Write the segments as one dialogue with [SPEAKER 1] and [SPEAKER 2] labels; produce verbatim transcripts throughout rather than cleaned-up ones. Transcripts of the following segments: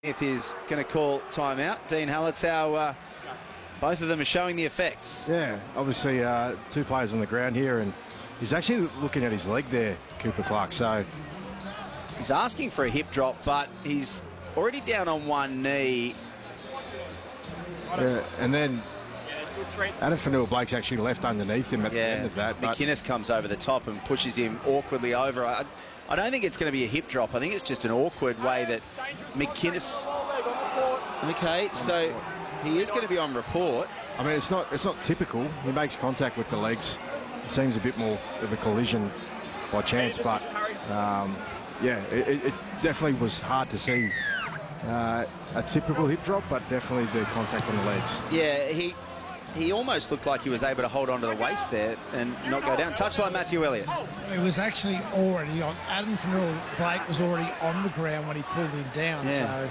[SPEAKER 1] If is going to call timeout. Dean Hallertau, uh, both of them are showing the effects.
[SPEAKER 2] Yeah, obviously uh, two players on the ground here, and he's actually looking at his leg there, Cooper Clark. So
[SPEAKER 1] he's asking for a hip drop, but he's already down on one knee.
[SPEAKER 2] Yeah, and then Adam Fonua-Blake's actually left underneath him at
[SPEAKER 1] yeah,
[SPEAKER 2] the end of that.
[SPEAKER 1] McInnes comes over the top and pushes him awkwardly over. I, I don't think it's going to be a hip drop. I think it's just an awkward way that McInnes... Okay, so he is going to be on report.
[SPEAKER 2] I mean, it's not it's not typical. He makes contact with the legs. It seems a bit more of a collision by chance, but um, yeah, it, it definitely was hard to see uh, a typical hip drop, but definitely the contact on the legs.
[SPEAKER 1] Yeah, he... He almost looked like he was able to hold on to the waist there and not go down. Touchline, Matthew Elliott.
[SPEAKER 3] It was actually already on. Adam Fonua-Blake was already on the ground when he pulled him down.
[SPEAKER 1] Yeah.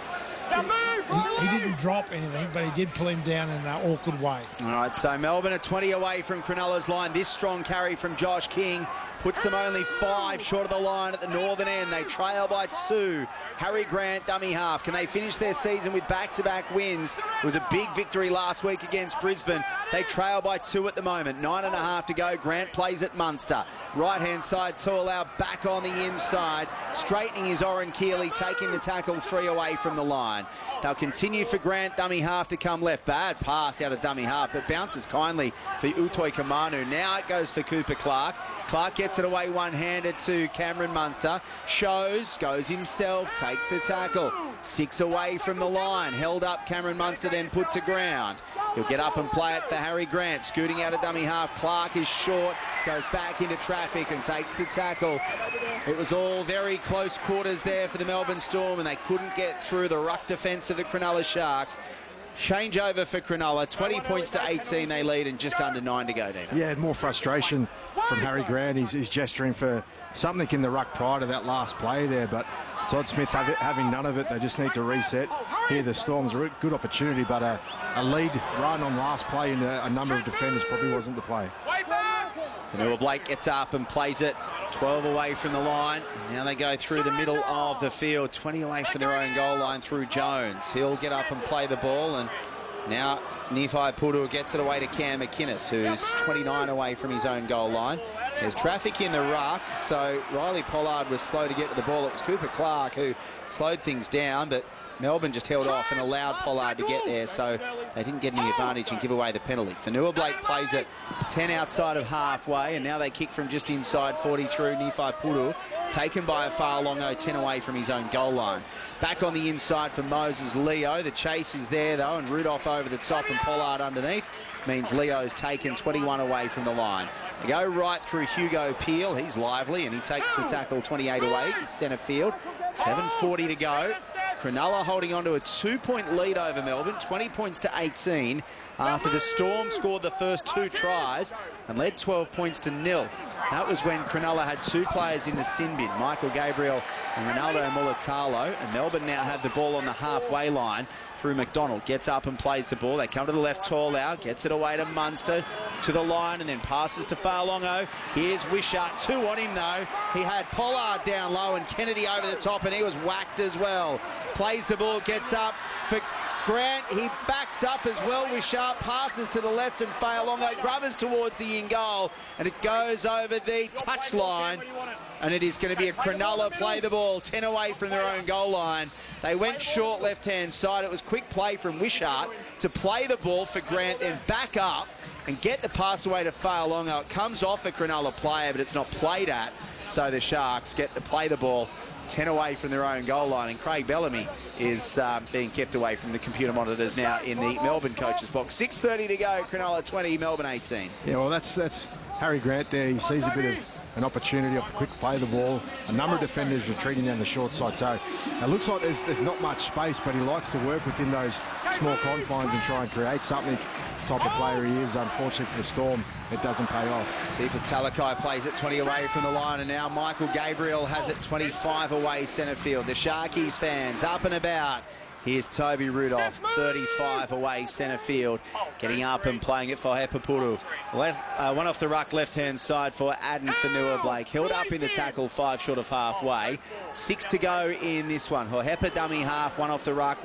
[SPEAKER 3] So he, he didn't drop anything, but he did pull him down in an awkward way.
[SPEAKER 1] All right, so Melbourne are twenty away from Cronulla's line. This strong carry from Josh King puts them only five short of the line at the northern end. They trail by two. Harry Grant, dummy half. Can they finish their season with back-to-back wins? It was a big victory last week against Brisbane. They trail by two at the moment. Nine and a half to go. Grant plays at Munster. Right-hand side, Tuolau back on the inside. Straightening is Oren Keeley, taking the tackle three away from the line. They'll continue for Grant, dummy half to come left. Bad pass out of dummy half, but bounces kindly for Utoi Kamanu. Now it goes for Cooper Clark. Clark gets it away one-handed to Cameron Munster. Shows, goes himself, takes the tackle. Six away from the line. Held up Cameron Munster, then put to ground. He'll get up and play it for Harry Grant. Scooting out of dummy half. Clark is short, goes back into traffic and takes the tackle. It was all very close quarters there for the Melbourne Storm, and they couldn't get through the ruck defence of the Cronulla Sharks. Change over for Cronulla. twenty points to eighteen they lead and just under nine to go, Dino.
[SPEAKER 2] Yeah, more frustration from Harry Grant. He's, he's gesturing for something in the ruck prior to that last play there, but Todd Smith have it, having none of it. They just need to reset. Here the Storm's a good opportunity, but a, a lead run on last play in a, a number of defenders probably wasn't the play.
[SPEAKER 1] Fonua-Blake gets up and plays it. twelve away from the line. Now they go through the middle of the field. twenty away from their own goal line through Jones. He'll get up and play the ball, and now Nifai Puru gets it away to Cam McInnes, who's twenty-nine away from his own goal line. There's traffic in the ruck, so Riley Pollard was slow to get to the ball. It was Cooper Clark who slowed things down, but Melbourne just held off and allowed Pollard to get there, so they didn't get any advantage and give away the penalty. Fonua-Blake plays it ten outside of halfway, and now they kick from just inside forty through Nifai Puru, taken by a Fa'alongo, ten away from his own goal line. Back on the inside for Moses Leo. The chase is there, though, and Rudolph over the top and Pollard underneath means Leo's taken twenty-one away from the line. They go right through Hugo Peel. He's lively, and he takes the tackle twenty-eight away in centre field. seven forty to go. Cronulla holding on to a two-point lead over Melbourne, twenty points to eighteen, after the Storm scored the first two tries and led twelve points to nil. That was when Cronulla had two players in the sin bin, Michael Gabriel and Ronaldo Mulatalo, and Melbourne now have the ball on the halfway line through McDonald. Gets up and plays the ball. They come to the left, Tuolau, gets it away to Munster, to the line, and then passes to Fa'alongo. Here's Wishart, two on him though. He had Pollard down low and Kennedy over the top, and he was whacked as well. Plays the ball, gets up for Grant. He backs up as well. Wishart passes to the left, and Fa'alongo grubbers towards the in goal, and it goes over the touchline, and it is going to be a Cronulla play the ball, ten away from their own goal line. They went short left-hand side. It was quick play from Wishart to play the ball for Grant, then back up and get the pass away to Fa'alongo. It comes off a Cronulla player, but it's not played at, so the Sharks get to play the ball ten away from their own goal line, and Craig Bellamy is um, being kept away from the computer monitors now in the Melbourne coach's box. six thirty to go, Cronulla twenty, Melbourne eighteen.
[SPEAKER 2] Yeah, well, that's that's Harry Grant there. He sees a bit of an opportunity off the quick play of the ball. A number of defenders retreating down the short side, so it looks like there's, there's not much space, but he likes to work within those small confines and try and create something. The type of player he is. Unfortunately for the Storm, it doesn't pay off.
[SPEAKER 1] Sifa Talakai plays it twenty away from the line, and now Michael Gabriel has it twenty-five away centre field. The Sharkies fans up and about. Here's Toby Rudolph, thirty-five away centre field, getting up and playing it for Hepapuru. Left, uh, one off the ruck left-hand side for Adam Fonua-Blake. Held up in the tackle, five short of halfway. Six to go in this one. Hohepa dummy half, one off the ruck.